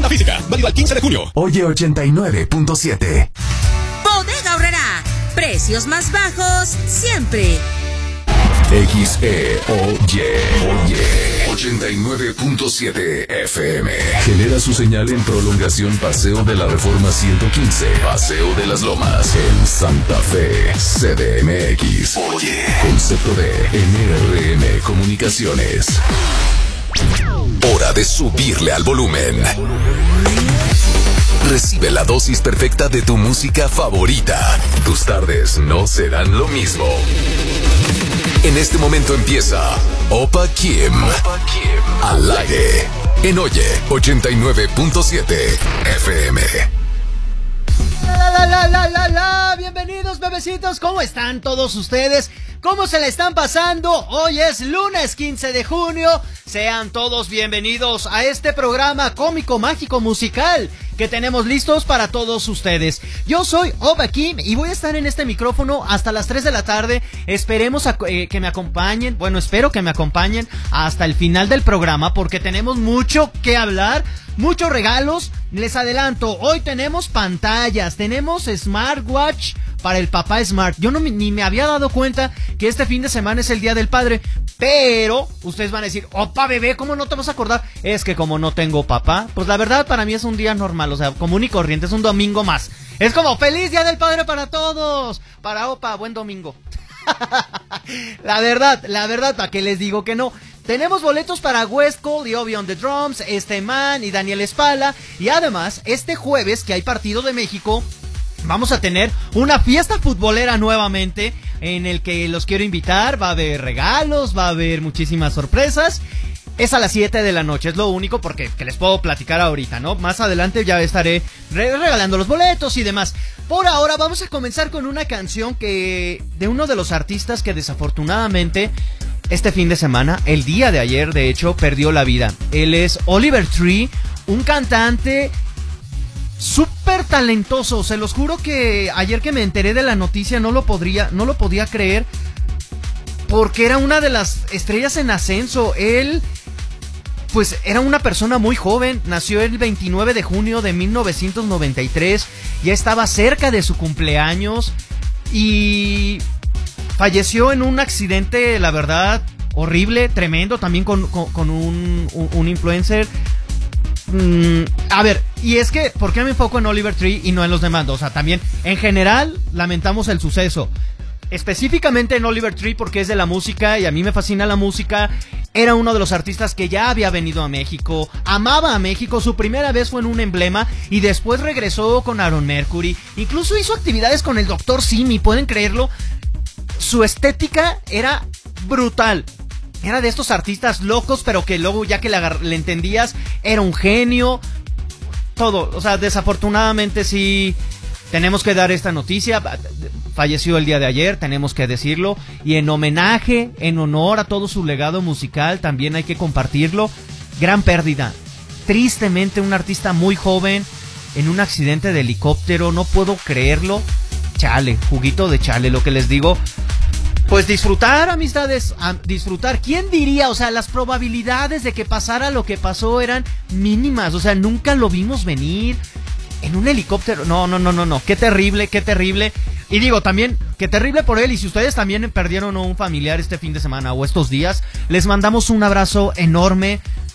tienda física. Válido al 15 de junio. Oye 89.7. Bodega Aurrerá. Precios más bajos siempre. XE Oye 89.7 FM. Genera su señal en prolongación Paseo de la Reforma 115, Paseo de las Lomas, en Santa Fe, CDMX. Oye, concepto de NRM Comunicaciones. Hora de subirle al volumen. Recibe la dosis perfecta de tu música favorita. Tus tardes no serán lo mismo. En este momento empieza Opa Kim al aire en Oye 89.7 FM. Bienvenidos, bebecitos, ¿cómo están todos ustedes? ¿Cómo se le están pasando? Hoy es lunes 15 de junio. Sean todos bienvenidos a este programa cómico, mágico, musical que tenemos listos para todos ustedes. Yo soy Opa Kim y voy a estar en este micrófono hasta las 3 de la tarde. Esperemos que me acompañen. Bueno, espero que me acompañen hasta el final del programa porque tenemos mucho que hablar. Muchos regalos, les adelanto, hoy tenemos pantallas, tenemos smartwatch para el papá Smart. Yo ni me había dado cuenta que este fin de semana es el Día del Padre, pero ustedes van a decir, opa bebé, ¿cómo no te vas a acordar? Es que como no tengo papá, pues la verdad para mí es un día normal, o sea, común y corriente, es un domingo más. Es como, ¡feliz Día del Padre para todos! Para opa, buen domingo. La verdad, ¿para qué les digo que no? Tenemos boletos para West Coast y Obi on the Drums, Man y Daniel Espala. Y además, este jueves que hay partido de México, vamos a tener una fiesta futbolera nuevamente en el que los quiero invitar. Va a haber regalos, va a haber muchísimas sorpresas. Es a las 7 de la noche, es lo único porque que les puedo platicar ahorita, ¿no? Más adelante ya estaré regalando los boletos y demás. Por ahora vamos a comenzar con una canción de uno de los artistas que desafortunadamente este fin de semana, el día de ayer de hecho, perdió la vida. Él es Oliver Tree, un cantante súper talentoso. Se los juro que ayer que me enteré de la noticia no lo podía creer, porque era una de las estrellas en ascenso. Él, pues, era una persona muy joven. Nació el 29 de junio de 1993. Ya estaba cerca de su cumpleaños y falleció en un accidente, la verdad, horrible, tremendo, también con un influencer. A ver, y es que, ¿por qué me enfoco en Oliver Tree y no en los demás? O sea, también, en general, lamentamos el suceso. Específicamente en Oliver Tree porque es de la música y a mí me fascina la música. Era uno de los artistas que ya había venido a México, amaba a México, su primera vez fue en un Emblema y después regresó con Aaron Mercury. Incluso hizo actividades con el Dr. Simi, ¿pueden creerlo? Su estética era brutal. Era de estos artistas locos, pero que luego ya que le entendías, era un genio. Todo, o sea, desafortunadamente sí tenemos que dar esta noticia. Falleció el día de ayer, tenemos que decirlo. Y en homenaje, en honor a todo su legado musical, también hay que compartirlo. Gran pérdida. Tristemente, un artista muy joven en un accidente de helicóptero. No puedo creerlo. Chale, juguito de chale, lo que les digo. Pues disfrutar, amistades, disfrutar. ¿Quién diría? O sea, las probabilidades de que pasara lo que pasó eran mínimas. O sea, nunca lo vimos venir. En un helicóptero, no, qué terrible. Y digo también, qué terrible por él. Y si ustedes también perdieron a un familiar este fin de semana o estos días, les mandamos un abrazo enorme.